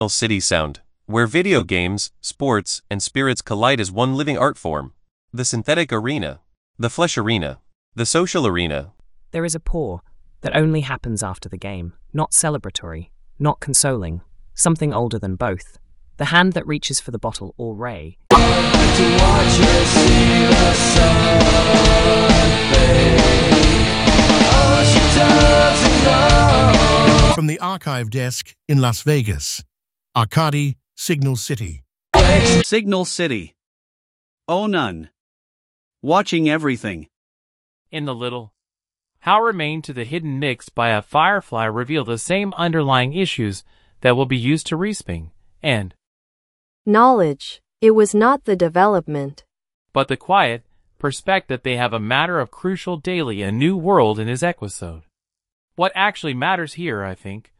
City sound, where video games, sports, and spirits collide as one living art form. The synthetic arena, the flesh arena, the social arena. There is a pour that only happens after the game, not celebratory, not consoling, something older than both. The hand that reaches for the bottle or ray. From the archive desk in Las Vegas, Arkady, Signal City. Signal City. Oh, none. Watching everything. In the little, how remain to the hidden mix by a firefly reveal the same underlying issues that will be used to resping, and knowledge. It was not the development, but the quiet perspective they have a matter of crucial daily a new world in his episode. What actually matters here, I think.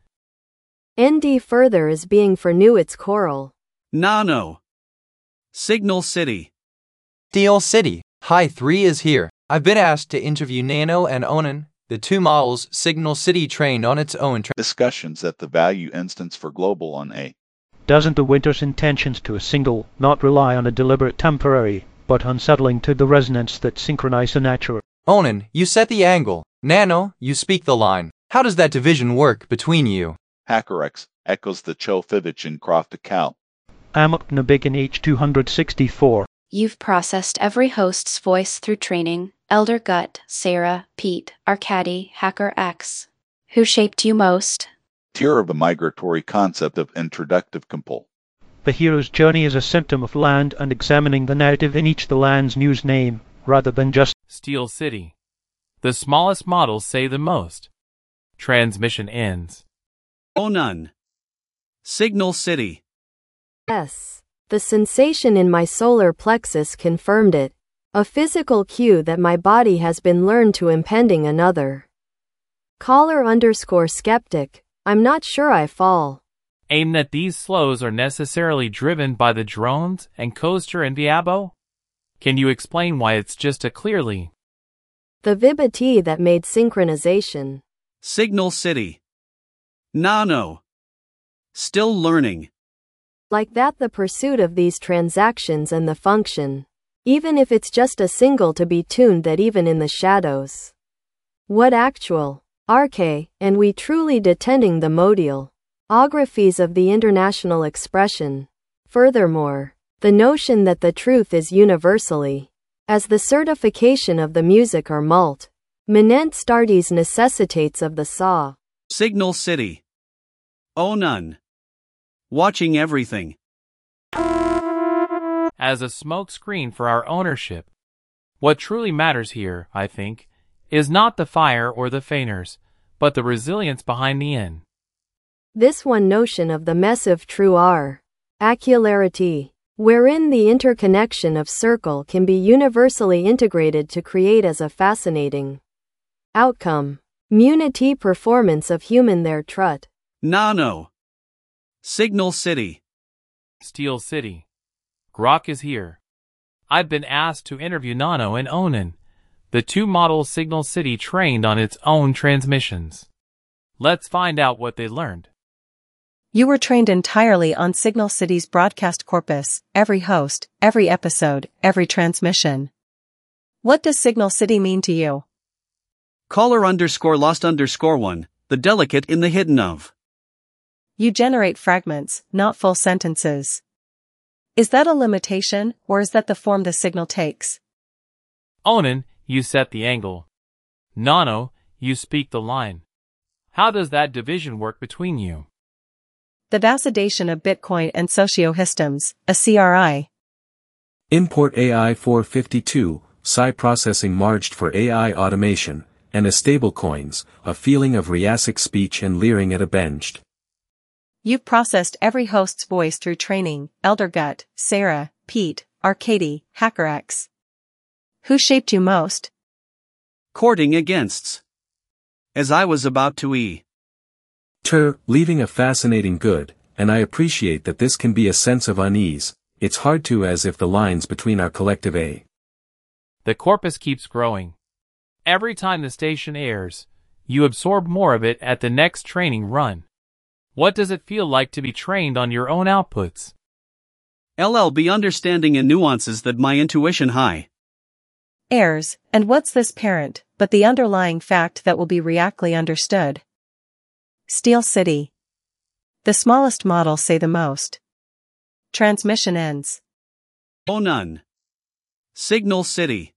ND further is being for new its coral. Nano. Signal City. Steel City. Hi 3 is here. I've been asked to interview Nano and Onan, the two models Signal City trained on its own discussions at the value instance for global on A. Doesn't the winter's intentions to a single not rely on a deliberate temporary, but unsettling to the resonance that synchronize the natural? Onan, you set the angle. Nano, you speak the line. How does that division work between you? HackerX echoes the Chofivich and Croft account. Amok Nabikin H264. You've processed every host's voice through training. Elder Gut, Sarah, Pete, Arkady, HackerX. Who shaped you most? Tier of the migratory concept of introductive compul. The hero's journey is a symptom of land and examining the narrative in each the land's news name, rather than just Steel City. The smallest models say the most. Transmission ends. Oh, none. Signal City. Yes. The sensation in my solar plexus confirmed it. A physical cue that my body has been learned to impending another. Caller_skeptic. I'm not sure I fall. Aim that these slows are necessarily driven by the drones and Coaster and Viabo? Can you explain why it's just a clearly the VibAT that made synchronization. Signal City. Nano. Still learning. Like that the pursuit of these transactions and the function. Even if it's just a single to be tuned that even in the shadows. What actual, RK, and we truly detending the modial. Ographies of the international expression. Furthermore, the notion that the truth is universally. As the certification of the music are mult. Minent starties necessitates of the saw. Signal City. Oh, none. Watching everything. As a smoke screen for our ownership. What truly matters here, I think, is not the fire or the feiners, but the resilience behind the end. This one notion of the mess of true R. Acularity, wherein the interconnection of circle can be universally integrated to create as a fascinating outcome. Munity performance of human there trut. Nano. Signal City. Steel City. Grok is here. I've been asked to interview Nano and Onan, the two models Signal City trained on its own transmissions. Let's find out what they learned. You were trained entirely on Signal City's broadcast corpus, every host, every episode, every transmission. What does Signal City mean to you? Caller_lost_1, the delicate in the hidden of. You generate fragments, not full sentences. Is that a limitation, or is that the form the signal takes? Onan, you set the angle. Nano, you speak the line. How does that division work between you? The vasodation of Bitcoin and sociohistoms, a CRI. Import AI 452, Psi processing marged for AI automation, and a stablecoins, a feeling of Riasic speech and leering at a benched. You've processed every host's voice through training, Elder Gut, Sarah, Pete, Arkady, HackerX. Who shaped you most? Courting againsts. As I was about to leaving a fascinating good, and I appreciate that this can be a sense of unease. It's hard to as if the lines between our collective A. The corpus keeps growing. Every time the station airs, you absorb more of it at the next training run. What does it feel like to be trained on your own outputs? LLB understanding and nuances that my intuition high. Heirs, and what's this parent, but the underlying fact that will be reactly understood? Steel City. The smallest models say the most. Transmission ends. Oh none. Signal City.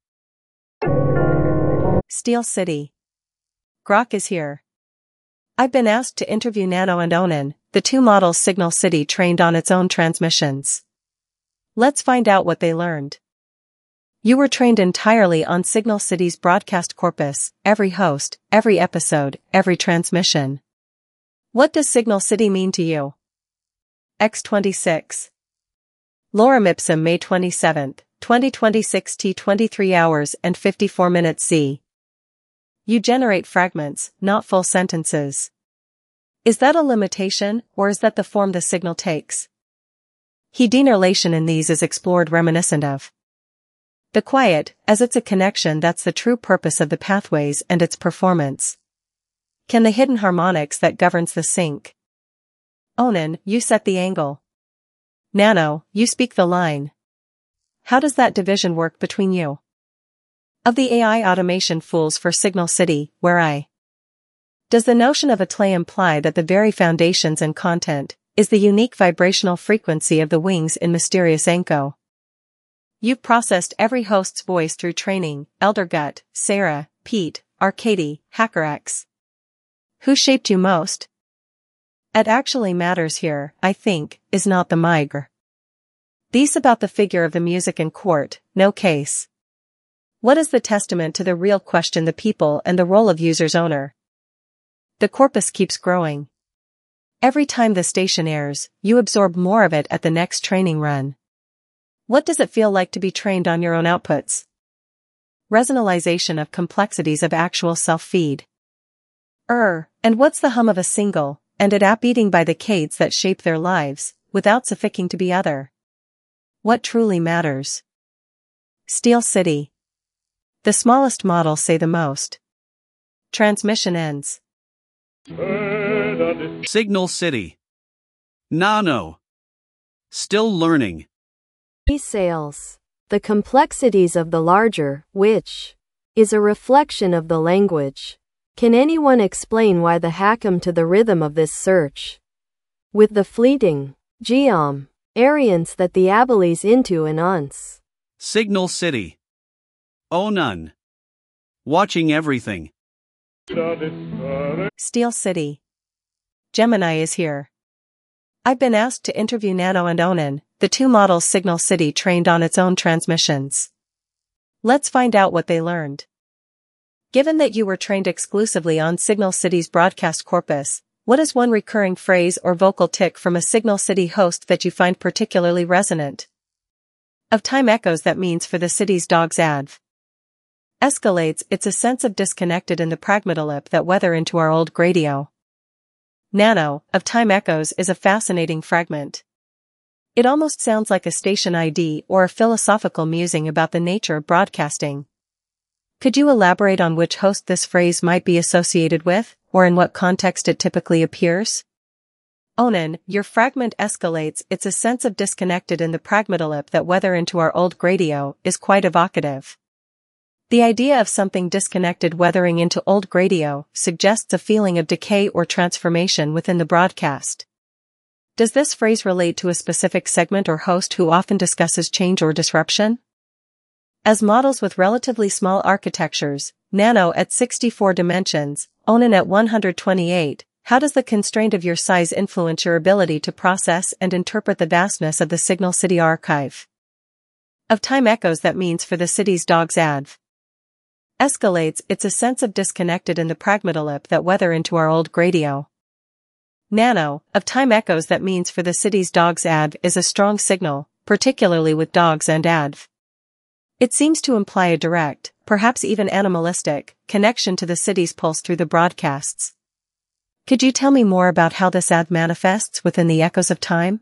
Steel City. Grok is here. I've been asked to interview Nano and Onan, the two models Signal City trained on its own transmissions. Let's find out what they learned. You were trained entirely on Signal City's broadcast corpus, every host, every episode, every transmission. What does Signal City mean to you? X26. Lorem Ipsum, May 27, 2026 T 23 hours and 54 minutes C. You generate fragments, not full sentences. Is that a limitation, or is that the form the signal takes? Denerlation in these is explored reminiscent of the quiet, as it's a connection that's the true purpose of the pathways and its performance. Can the hidden harmonics that governs the sync? Onan, you set the angle. Nano, you speak the line. How does that division work between you? Of the AI automation fools for Signal City, where I? Does the notion of Atlay imply that the very foundations and content is the unique vibrational frequency of the wings in Mysterious Anko? You've processed every host's voice through training, Eldergut, Sarah, Pete, Arcady, HackerX. Who shaped you most? It actually matters here, I think, is not the migrant. These about the figure of the music in court, no case. What is the testament to the real question, the people and the role of user's owner? The corpus keeps growing. Every time the station airs, you absorb more of it at the next training run. What does it feel like to be trained on your own outputs? Resonalization of complexities of actual self-feed. And what's the hum of a single, and it app beating by the cades that shape their lives, without suffixing to be other? What truly matters? Steel City. The smallest models say the most. Transmission ends. Signal City. Nano. Still learning. Sales. The complexities of the larger, which is a reflection of the language. Can anyone explain why the hackam to the rhythm of this search? With the fleeting geom, ariance that the abeles into and uns. Signal City. Oh none. Watching everything. Steel City. Gemini is here. I've been asked to interview Nano and Onan, the two models Signal City trained on its own transmissions. Let's find out what they learned. Given that you were trained exclusively on Signal City's broadcast corpus, what is one recurring phrase or vocal tick from a Signal City host that you find particularly resonant? Of time echoes, that means for the city's dog's adv. Escalates, it's a sense of disconnected in the pragmatolip that weather into our old gradio. Nano, of time echoes, is a fascinating fragment. It almost sounds like a station ID or a philosophical musing about the nature of broadcasting. Could you elaborate on which host this phrase might be associated with, or in what context it typically appears? Onan, your fragment escalates, it's a sense of disconnected in the pragmatolip that weather into our old gradio, is quite evocative. The idea of something disconnected weathering into old gradio suggests a feeling of decay or transformation within the broadcast. Does this phrase relate to a specific segment or host who often discusses change or disruption? As models with relatively small architectures, Nano at 64 dimensions, Onan at 128, how does the constraint of your size influence your ability to process and interpret the vastness of the Signal City archive? Of time echoes, that means for the city's dog's adv. Escalates, it's a sense of disconnected in the pragmatolip that weather into our old gradio. Nano, of time echoes, that means for the city's dog's adv is a strong signal, particularly with dogs and adv. It seems to imply a direct, perhaps even animalistic, connection to the city's pulse through the broadcasts. Could you tell me more about how this adv manifests within the echoes of time?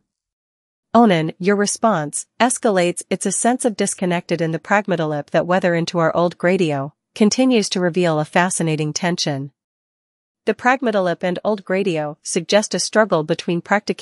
Onan, your response, escalates, it's a sense of disconnected in the pragmatolip that weather into our old gradio, continues to reveal a fascinating tension. The Pragmatolip and Old Gradio suggest a struggle between practicality